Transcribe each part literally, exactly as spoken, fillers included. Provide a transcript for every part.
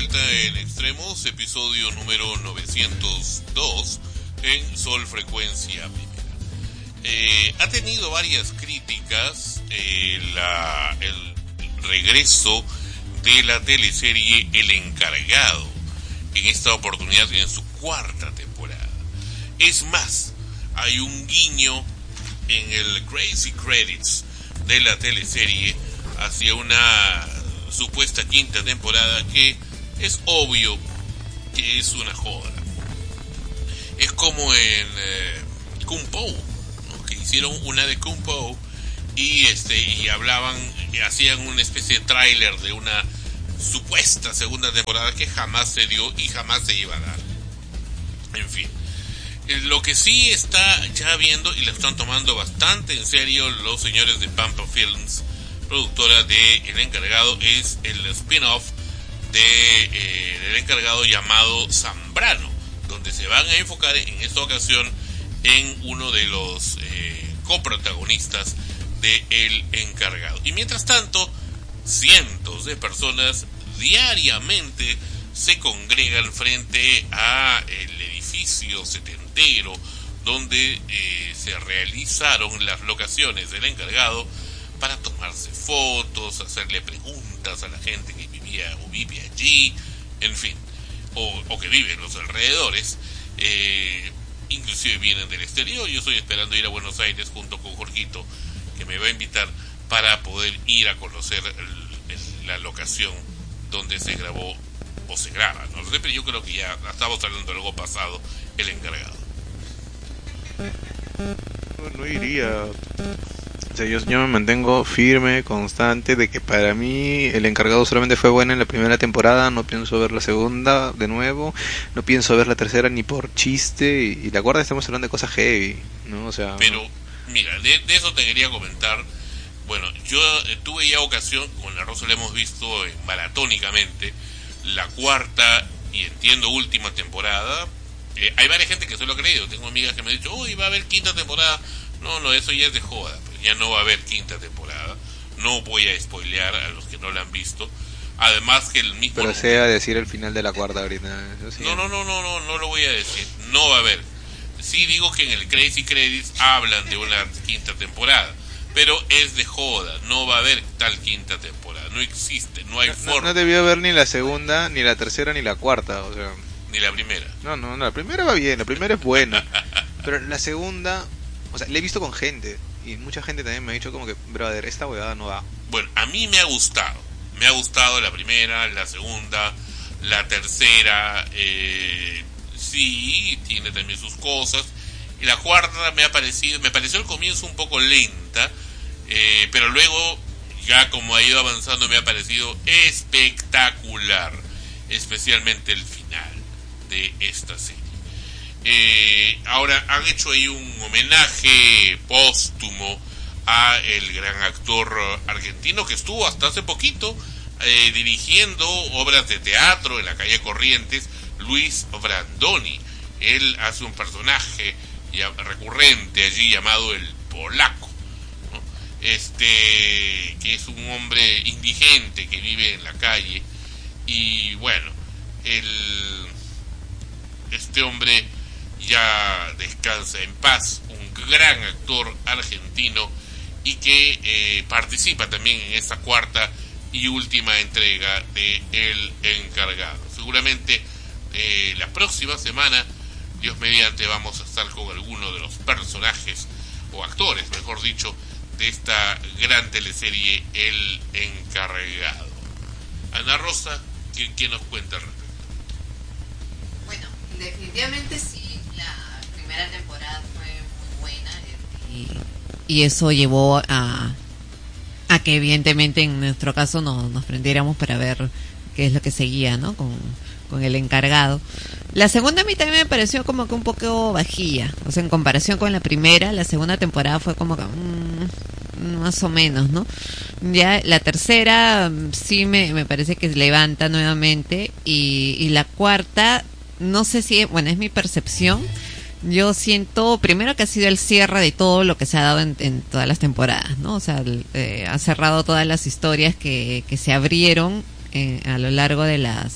vuelta en Extremos, episodio número novecientos dos en Sol Frecuencia Primera. Eh, ha tenido varias críticas eh, la, el regreso de la teleserie El Encargado, en esta oportunidad en su cuarta temporada. Es más, hay un guiño en el Crazy Credits de la teleserie hacia una supuesta quinta temporada que es obvio que es una joda. Es como en eh, Kung Po, ¿no? Que hicieron una de Kung Po y este y hablaban y hacían una especie de tráiler de una supuesta segunda temporada que jamás se dio y jamás se iba a dar. En fin, lo que sí está ya viendo y lo están tomando bastante en serio los señores de Pampa Films, productora de El Encargado, es el spin-off de eh, El Encargado llamado Zambrano, donde se van a enfocar en esta ocasión en uno de los eh, coprotagonistas de El Encargado. Y mientras tanto, cientos de personas diariamente se congregan frente a el edificio setentero donde eh, se realizaron las locaciones del Encargado, para tomarse fotos, hacerle preguntas a la gente que vivía o vive allí, en fin, o, o que vive en los alrededores, eh, inclusive vienen del exterior. Yo estoy esperando ir a Buenos Aires junto con Jorgito, que me va a invitar para poder ir a conocer el, el, la locación donde se grabó o se graba, no lo sé, pero yo creo que ya estamos hablando de algo pasado, El Encargado. No iría. O sea, yo, yo me mantengo firme, constante, de que para mí El Encargado solamente fue bueno en la primera temporada. No pienso ver la segunda de nuevo, no pienso ver la tercera ni por chiste. Y, y la cuarta estamos hablando de cosas heavy, ¿no? O sea, pero mira, de, de eso te quería comentar. Bueno, yo eh, tuve ya ocasión, con la Rosa la hemos visto eh, maratónicamente, la cuarta y entiendo última temporada. Eh, hay varias gente que se lo ha creído. Tengo amigas que me han dicho, uy, va a haber quinta temporada. No, no, eso ya es de joda. Pues ya no va a haber quinta temporada. No voy a spoilear a los que no la han visto. Además que el mismo... Pero sea decir el final de la cuarta ahorita. Sí. No, no, no, no, no, no lo voy a decir. No va a haber. Sí digo que en el Crazy Credits hablan de una quinta temporada, pero es de joda. No va a haber tal quinta temporada. No existe, no hay no, forma. No, no debió haber ni la segunda, ni la tercera, ni la cuarta, o sea... Ni la primera. No, no, no, la primera va bien, la primera es buena. Pero la segunda, o sea, la he visto con gente. Y mucha gente también me ha dicho como que, brother, esta huevada no va. Bueno, a mí me ha gustado. Me ha gustado la primera, la segunda, la tercera. Eh, sí, tiene también sus cosas. Y la cuarta me ha parecido, me pareció al comienzo un poco lenta. Eh, pero luego, ya como ha ido avanzando, me ha parecido espectacular. Especialmente el final de esta serie. Eh, ahora han hecho ahí un homenaje póstumo a el gran actor argentino que estuvo hasta hace poquito eh, dirigiendo obras de teatro en la calle Corrientes, Luis Brandoni. Él hace un personaje ya recurrente allí llamado el Polaco, ¿no? Este que es un hombre indigente que vive en la calle y bueno, el este hombre ya descansa en paz, un gran actor argentino y que eh, participa también en esta cuarta y última entrega de El Encargado. Seguramente eh, la próxima semana, Dios mediante, vamos a estar con alguno de los personajes o actores, mejor dicho, de esta gran teleserie El Encargado. Ana Rosa, ¿qué, qué nos cuenta al respecto? Bueno, definitivamente sí, la primera temporada fue muy buena y, y eso llevó a, a que evidentemente en nuestro caso nos, nos prendiéramos para ver qué es lo que seguía, ¿no? Con, con El Encargado. La segunda a mí también me pareció como que un poco bajilla, o sea, en comparación con la primera, la segunda temporada fue como que mmm, más o menos, ¿no? Ya la tercera sí me, me parece que se levanta nuevamente y, y la cuarta, no sé si, bueno, es mi percepción, yo siento primero que ha sido el cierre de todo lo que se ha dado en, en todas las temporadas, ¿no? O sea, eh, ha cerrado todas las historias que, que se abrieron eh, a lo largo de las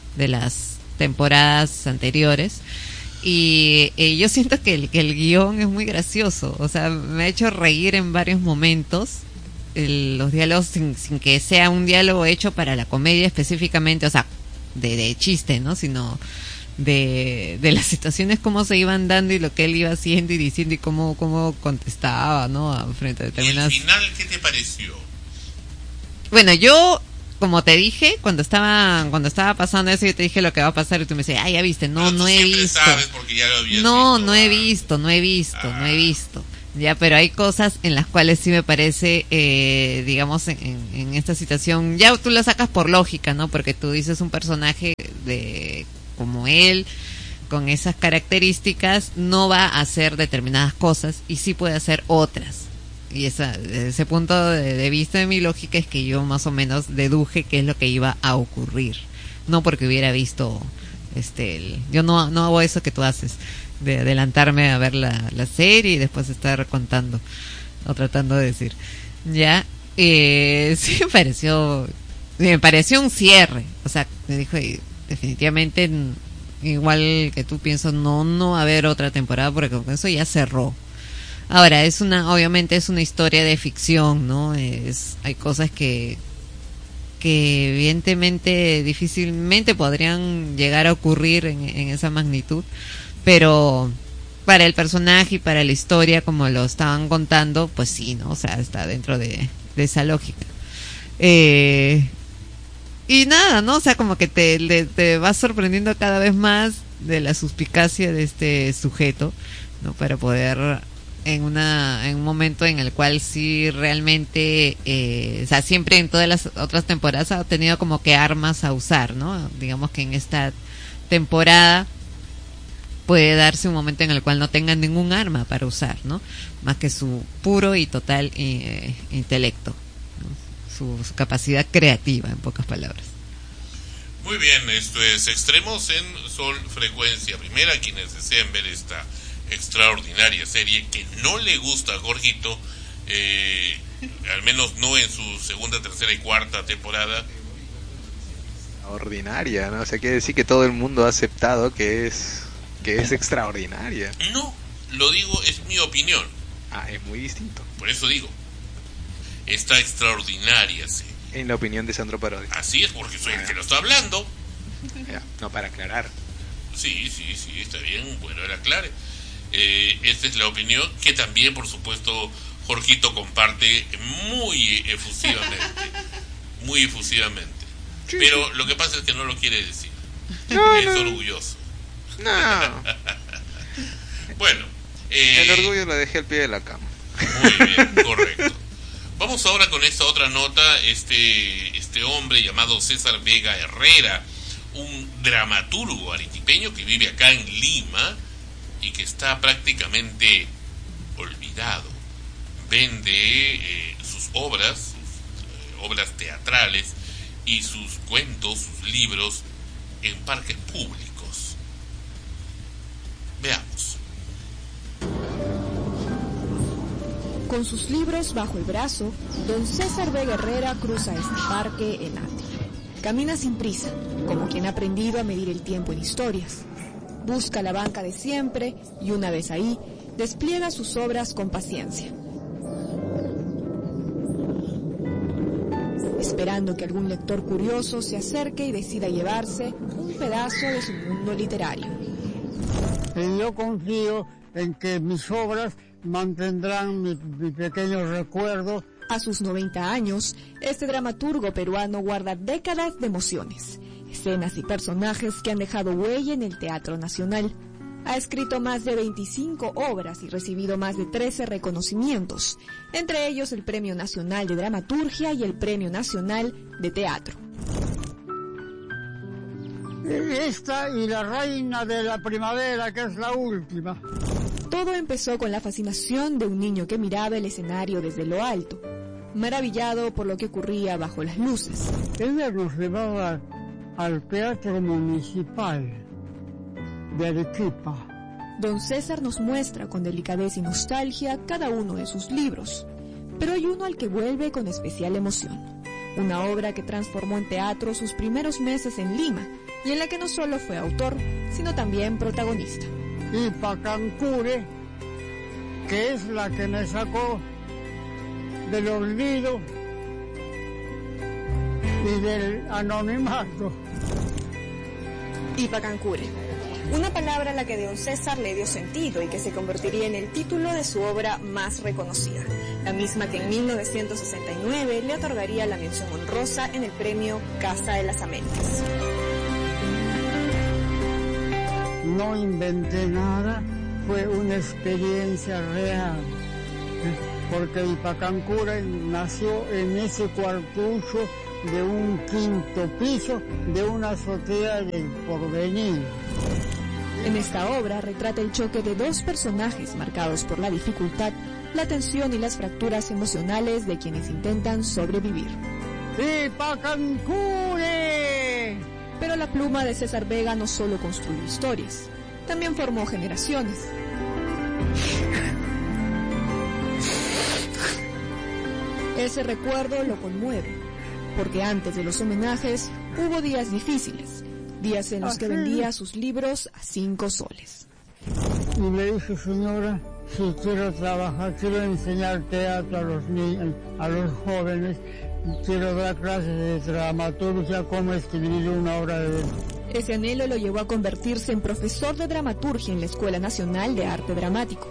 de las temporadas anteriores. Y eh, yo siento que el, que el guión es muy gracioso, o sea, me ha hecho reír en varios momentos. El, los diálogos sin, sin que sea un diálogo hecho para la comedia específicamente, o sea, de, de chiste, ¿no? Sino de, de las situaciones, cómo se iban dando y lo que él iba haciendo y diciendo y cómo, cómo contestaba, ¿no? Frente a determinadas... ¿Y el final qué te pareció? Bueno, yo, como te dije, cuando estaba cuando estaba pasando eso, yo te dije lo que va a pasar y tú me decías, ah, ya viste, no, Pero no he visto. Sabes porque ya lo habías no, visto, no he ah. visto, no he visto, Ah. no he visto. Ya, pero hay cosas en las cuales sí me parece, eh, digamos, en, en, en esta situación, ya tú lo sacas por lógica, ¿no? Porque tú dices un personaje de como él, con esas características, no va a hacer determinadas cosas y sí puede hacer otras. Y esa, desde ese punto de, de vista de mi lógica es que yo más o menos deduje qué es lo que iba a ocurrir. No porque hubiera visto, este, el, yo no, no hago eso que tú haces, de adelantarme a ver la, la serie y después estar contando o tratando de decir. Ya, eh, sí me pareció, me pareció un cierre. O sea, me dijo, definitivamente, igual que tú pienso, no, no va a haber otra temporada porque con eso ya cerró. Ahora, es una, obviamente es una historia de ficción, ¿no? Es, hay cosas que, que evidentemente difícilmente podrían llegar a ocurrir en, en esa magnitud, pero para el personaje y para la historia, como lo estaban contando, pues sí, ¿no? O sea, está dentro de, de esa lógica. Eh, y nada, ¿no? O sea, como que te, le, te vas sorprendiendo cada vez más de la suspicacia de este sujeto, ¿no? Para poder... en una en un momento en el cual sí realmente eh, o sea, siempre en todas las otras temporadas ha tenido como que armas a usar, ¿no? Digamos que en esta temporada puede darse un momento en el cual no tenga ningún arma para usar, ¿no? Más que su puro y total eh, intelecto, ¿no? su, su capacidad creativa, en pocas palabras. Muy bien, esto es Extremos en Sol Frecuencia Primera. Quienes deseen ver esta extraordinaria serie que no le gusta a Jorgito, eh, al menos no en su segunda, tercera y cuarta temporada. Ordinaria, ¿no? O sea, quiere decir que todo el mundo ha aceptado que es que es extraordinaria. No, lo digo, es mi opinión. Ah, es muy distinto. Por eso digo, esta extraordinaria serie. En la opinión de Sandro Parodi. Así es, porque soy el que lo está hablando. Ya, no, para aclarar. Sí, sí, sí, está bien, bueno, era claro. Eh, esta es la opinión que también, por supuesto, Jorgito comparte muy efusivamente. Muy efusivamente. Sí, Pero sí. lo que pasa es que no lo quiere decir. No, es no. orgulloso. No. Bueno. Eh, El orgullo lo dejé al pie de la cama. Muy bien, correcto. Vamos ahora con esta otra nota. Este, este hombre llamado César Vega Herrera, un dramaturgo arequipeño que vive acá en Lima y que está prácticamente olvidado. Vende eh, sus obras, sus eh, obras teatrales y sus cuentos, sus libros en parques públicos. Veamos. Con sus libros bajo el brazo, don César Vega Herrera cruza este parque en Ate. Camina sin prisa, como quien ha aprendido a medir el tiempo en historias. Busca la banca de siempre y una vez ahí, despliega sus obras con paciencia. Esperando que algún lector curioso se acerque y decida llevarse un pedazo de su mundo literario. Yo confío en que mis obras mantendrán mi, mi pequeño recuerdo. A sus noventa años, este dramaturgo peruano guarda décadas de emociones, escenas y personajes que han dejado huella en el Teatro Nacional. Ha escrito más de veinticinco obras y recibido más de trece reconocimientos, entre ellos el Premio Nacional de Dramaturgia y el Premio Nacional de Teatro. Esta y La Reina de la Primavera, que es la última. Todo empezó con la fascinación de un niño que miraba el escenario desde lo alto, maravillado por lo que ocurría bajo las luces. Ella nos llevaba al Teatro Municipal de Arequipa. Don César nos muestra con delicadeza y nostalgia cada uno de sus libros, pero hay uno al que vuelve con especial emoción, una obra que transformó en teatro sus primeros meses en Lima y en la que no solo fue autor, sino también protagonista. Y Pacancure, que es la que me sacó del olvido y del anonimato. Ipacancure, una palabra a la que don César le dio sentido y que se convertiría en el título de su obra más reconocida, la misma que en mil novecientos sesenta y nueve le otorgaría la mención honrosa en el premio Casa de las Américas. No inventé nada, fue una experiencia real, porque Ipacancure nació en ese cuartucho de un quinto piso de una azotea del Porvenir. En esta obra retrata el choque de dos personajes marcados por la dificultad, la tensión y las fracturas emocionales de quienes intentan sobrevivir. ¡Ipacancure! Pero la pluma de César Vega no solo construyó historias, también formó generaciones. Ese recuerdo lo conmueve, porque antes de los homenajes hubo días difíciles, días en los que vendía sus libros a cinco soles. Y le dije, señora, si quiero trabajar, quiero enseñar teatro a los niños, a los jóvenes, quiero dar clases de dramaturgia, cómo escribir una obra de... Ese anhelo lo llevó a convertirse en profesor de dramaturgia en la Escuela Nacional de Arte Dramático.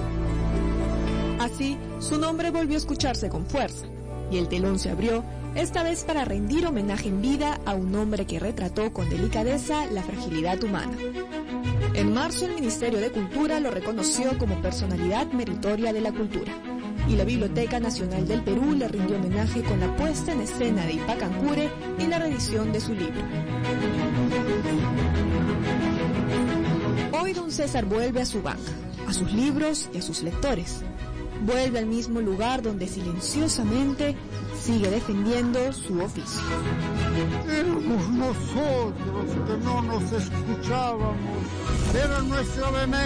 Así, su nombre volvió a escucharse con fuerza, y el telón se abrió, esta vez para rendir homenaje en vida a un hombre que retrató con delicadeza la fragilidad humana. En marzo, el Ministerio de Cultura lo reconoció como personalidad meritoria de la cultura, y la Biblioteca Nacional del Perú le rindió homenaje con la puesta en escena de Ipacancure y la reedición de su libro. Hoy don César vuelve a su banca, a sus libros y a sus lectores. Vuelve al mismo lugar donde silenciosamente sigue defendiendo su oficio. Éramos nosotros que no nos escuchábamos, era nuestra vehemencia.